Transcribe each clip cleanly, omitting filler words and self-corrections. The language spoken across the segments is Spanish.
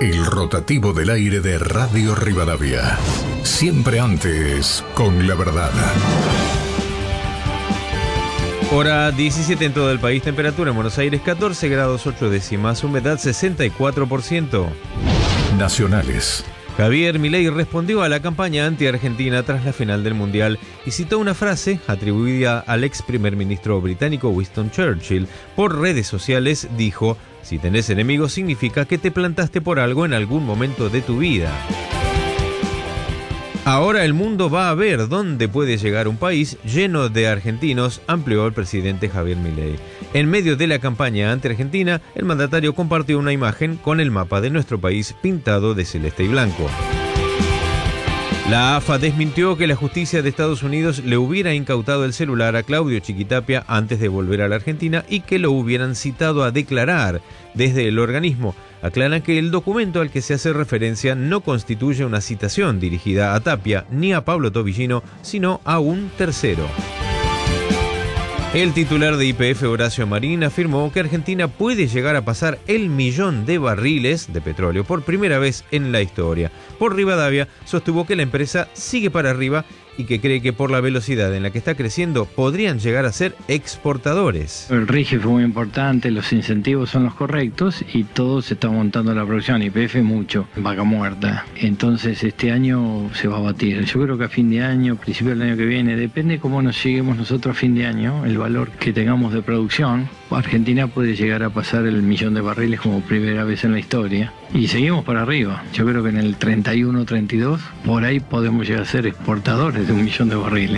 El rotativo del aire de Radio Rivadavia. Siempre antes, con la verdad. Hora 17 en todo el país, temperatura en Buenos Aires 14 grados 8 décimas, humedad 64%. Nacionales. Javier Milei respondió a la campaña anti-argentina tras la final del Mundial y citó una frase atribuida al ex primer ministro británico Winston Churchill. Por redes sociales dijo: "Si tenés enemigos significa que te plantaste por algo en algún momento de tu vida". Ahora el mundo va a ver dónde puede llegar un país lleno de argentinos, amplió el presidente Javier Milei. En medio de la campaña anti-argentina, el mandatario compartió una imagen con el mapa de nuestro país pintado de celeste y blanco. La AFA desmintió que la justicia de Estados Unidos le hubiera incautado el celular a Claudio Chiquitapia antes de volver a la Argentina y que lo hubieran citado a declarar. Desde el organismo aclaran que el documento al que se hace referencia no constituye una citación dirigida a Tapia ni a Pablo Tobillino, sino a un tercero. El titular de YPF, Horacio Marín, afirmó que Argentina puede llegar a pasar el 1.000.000 de barriles de petróleo por primera vez en la historia. Por Rivadavia, sostuvo que la empresa sigue para arriba y que cree que por la velocidad en la que está creciendo podrían llegar a ser exportadores. El RIGI fue muy importante, los incentivos son los correctos y todo se está montando la producción. YPF mucho, vaca muerta. Entonces este año se va a batir. Yo creo que a fin de año, principio del año que viene, depende cómo nos lleguemos nosotros a fin de año, el valor que tengamos de producción, Argentina puede llegar a pasar el 1.000.000 de barriles como primera vez en la historia. Y seguimos para arriba. Yo creo que en el 31, 32, por ahí podemos llegar a ser exportadores de 1.000.000 de barriles.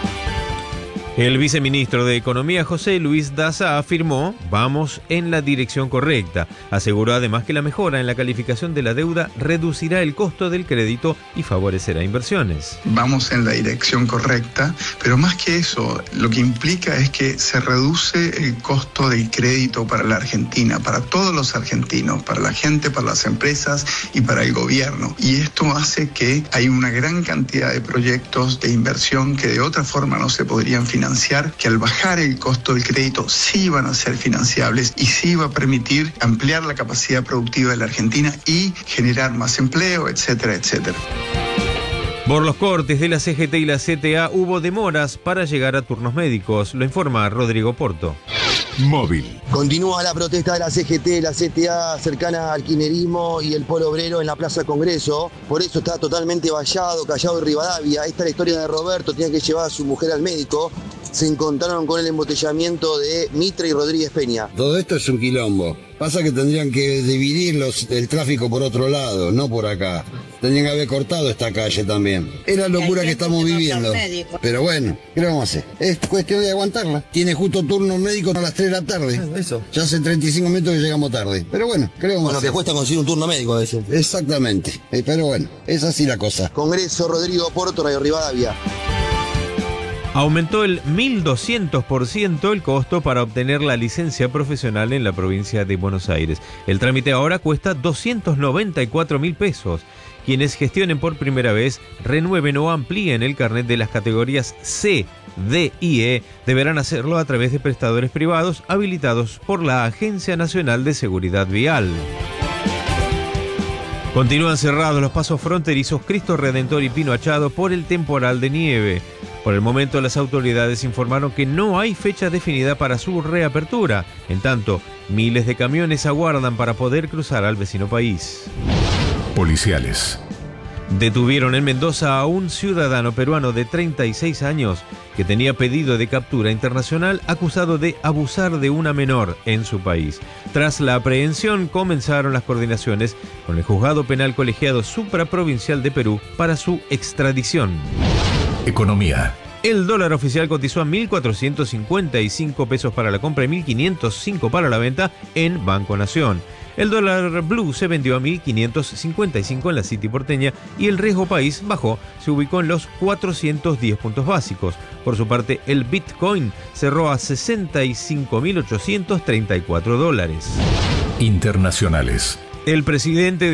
El viceministro de Economía, José Luis Daza, afirmó: "Vamos en la dirección correcta". Aseguró además que la mejora en la calificación de la deuda reducirá el costo del crédito y favorecerá inversiones. Vamos en la dirección correcta, pero más que eso, lo que implica es que se reduce el costo del crédito para la Argentina, para todos los argentinos, para la gente, para las empresas y para el gobierno. Y esto hace que hay una gran cantidad de proyectos de inversión que de otra forma no se podrían financiar, que al bajar el costo del crédito sí van a ser financiables y sí va a permitir ampliar la capacidad productiva de la Argentina y generar más empleo, etcétera, etcétera. Por los cortes de la CGT y la CTA hubo demoras para llegar a turnos médicos, lo informa Rodrigo Porto. Móvil. Continúa la protesta de la CGT, la CTA cercana al kirchnerismo y el Polo Obrero en la Plaza Congreso. Por eso está totalmente vallado, callado de Rivadavia. Esta es la historia de Roberto, tenía que llevar a su mujer al médico. Se encontraron con el embotellamiento de Mitre y Rodríguez Peña. Todo esto es un quilombo. Pasa que tendrían que dividir el tráfico por otro lado, no por acá. Tendrían que haber cortado esta calle también. Es la locura que estamos viviendo. Pero bueno, ¿qué le vamos a hacer? Es cuestión de aguantarla. Tiene justo turno médico a las 3 de la tarde. Eso. Ya hace 35 minutos que llegamos tarde. Pero bueno, ¿qué le vamos a hacer? Lo que cuesta conseguir un turno médico a veces. Exactamente. Pero bueno, es así la cosa. Congreso, Rodrigo Porto, Radio Rivadavia. Aumentó el 1.200% el costo para obtener la licencia profesional en la provincia de Buenos Aires. El trámite ahora cuesta 294.000 pesos. Quienes gestionen por primera vez, renueven o amplíen el carnet de las categorías C, D y E, deberán hacerlo a través de prestadores privados habilitados por la Agencia Nacional de Seguridad Vial. Continúan cerrados los pasos fronterizos Cristo Redentor y Pino Achado por el temporal de nieve. Por el momento, las autoridades informaron que no hay fecha definida para su reapertura. En tanto, miles de camiones aguardan para poder cruzar al vecino país. Policiales. Detuvieron en Mendoza a un ciudadano peruano de 36 años que tenía pedido de captura internacional acusado de abusar de una menor en su país. Tras la aprehensión, comenzaron las coordinaciones con el Juzgado Penal Colegiado Supraprovincial de Perú para su extradición. Economía. El dólar oficial cotizó a 1.455 pesos para la compra y 1.505 para la venta en Banco Nación. El dólar blue se vendió a 1.555 en la City porteña y el riesgo país bajó, se ubicó en los 410 puntos básicos. Por su parte, el Bitcoin cerró a 65.834 dólares. Internacionales. El presidente